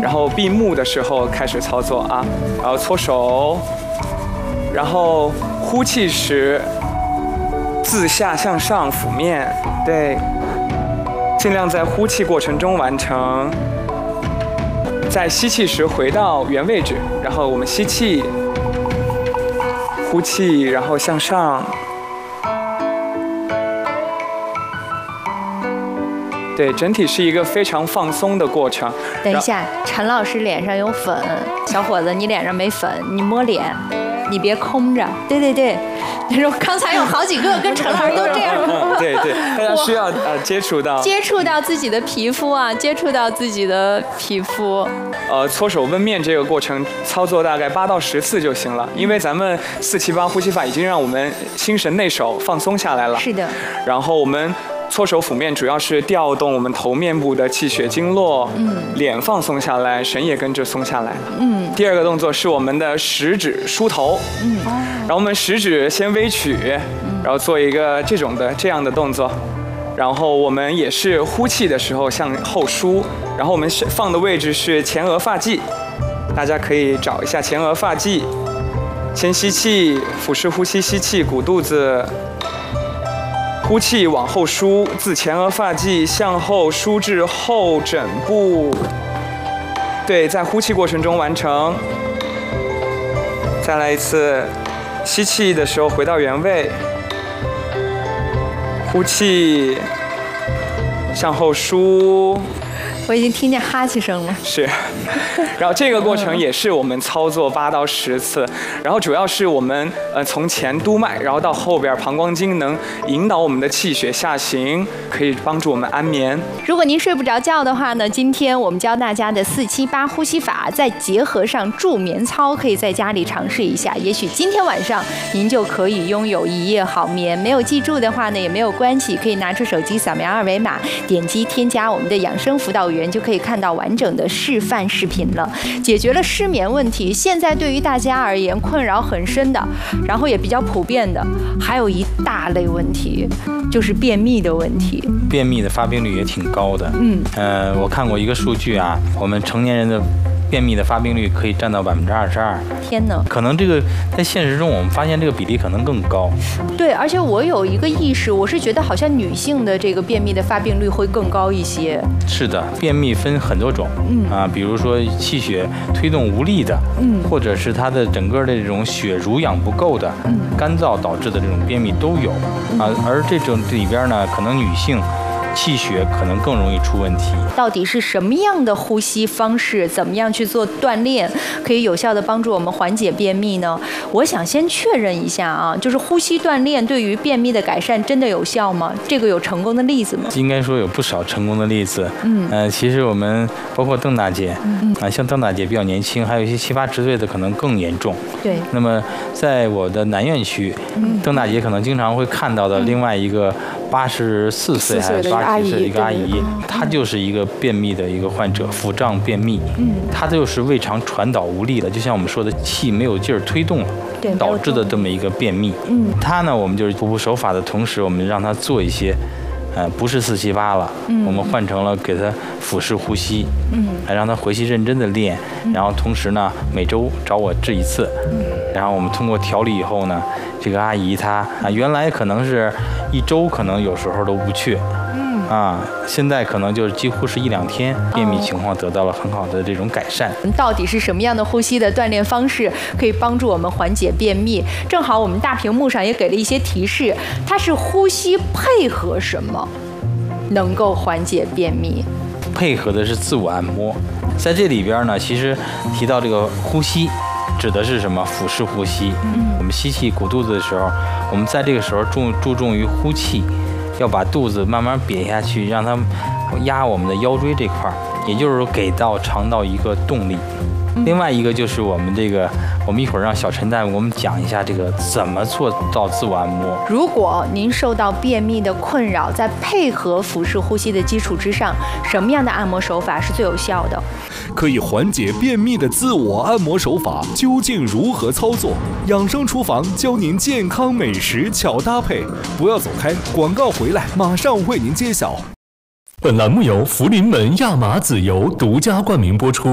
然后闭目的时候开始操作啊，然后搓手，然后呼气时自下向上俯面，对，尽量在呼气过程中完成。在吸气时回到原位置，然后我们吸气，呼气，然后向上。对，整体是一个非常放松的过程。 等一下，陈老师脸上有粉，小伙子，你脸上没粉，你摸脸，你别空着。对对对，那种刚才有好几个跟陈老师都这样。 对对，大家需要接触到自己的皮肤啊，接触到自己的皮肤。 搓手温面这个过程操作大概8到10次就行了，因为咱们478呼吸法已经让我们心神内守放松下来了。 是的。 然后我们搓手抚面主要是调动我们头面部的气血经络，脸放松下来，神也跟着松下来了。第二个动作是我们的食指梳头，然后我们食指先微曲，然后做一个这样的动作，然后我们也是呼气的时候向后梳，然后我们放的位置是前额发际，大家可以找一下前额发际，先吸气，腹式呼吸，吸气鼓肚子。呼气往后梳，自前额发际向后梳至后枕部。对，在呼气过程中完成。再来一次，吸气的时候回到原位，呼气向后梳。 我已经听见哈气声了。 是，然后这个过程也是我们操作8到10次，然后主要是我们从前督脉，然后到后边膀胱经，能引导我们的气血下行，可以帮助我们安眠。 如果您睡不着觉的话呢，今天我们教大家的478呼吸法，再结合上助眠操，可以在家里尝试一下，也许今天晚上您就可以拥有一夜好眠。没有记住的话呢，也没有关系，可以拿出手机扫描2维码，点击添加我们的养生辅导员，就可以看到完整的示范视频了。解决了失眠问题，现在对于大家而言困扰很深的，然后也比较普遍的，还有一大类问题，就是便秘的问题。 便秘的发病率也挺高的。我看过一个数据啊，我们成年人的便秘的发病率可以占到22%。 天哪！ 可能这个在现实中我们发现这个比例可能更高。 对，而且我有一个意识，我是觉得好像女性的这个便秘的发病率会更高一些。 是的，便秘分很多种，比如说气血推动无力的，或者是它的整个的这种血濡养不够的，干燥导致的这种便秘都有啊。而这种里边呢，可能女性气血可能更容易出问题。 到底是什么样的呼吸方式，怎么样去做锻炼，可以有效的帮助我们缓解便秘呢？我想先确认一下啊，就是呼吸锻炼对于便秘的改善真的有效吗？这个有成功的例子吗？ 应该说有不少成功的例子。其实我们包括邓大姐，像邓大姐比较年轻，还有一些7、8十岁的可能更严重。 对。 那么在我的南院区，邓大姐可能经常会看到的另外一个84岁还是80岁的一个阿姨，她就是一个便秘的一个患者，腹胀便秘。她就是胃肠传导无力了，就像我们说的气没有劲儿推动了，导致的这么一个便秘。她呢，我们就是腹部手法的同时，我们让她做一些，不是478了，我们换成了给她腹式呼吸，来让她回去认真的练，然后同时呢，每周找我治1次，然后我们通过调理以后呢，这个阿姨她原来可能是1周可能有时候都不去，现在可能就是几乎是1、2天，便秘情况得到了很好的这种改善。 到底是什么样的呼吸的锻炼方式可以帮助我们缓解便秘？正好我们大屏幕上也给了一些提示，它是呼吸配合什么能够缓解便秘？ 配合的是自我按摩。在这里边呢，其实提到这个呼吸指的是什么？腹式呼吸。我们吸气鼓肚子的时候，我们在这个时候注重于呼气，要把肚子慢慢瘪下去，让它压我们的腰椎这块，也就是说给到肠道一个动力。另外一个就是我们一会儿让小陈大夫给我们讲一下这个怎么做到自我按摩。 如果您受到便秘的困扰，在配合腹式呼吸的基础之上，什么样的按摩手法是最有效的？ 可以缓解便秘的自我按摩手法究竟如何操作？养生厨房教您健康美食巧搭配。不要走开，广告回来马上为您揭晓。 本栏目由福临门亚麻籽油独家冠名播出。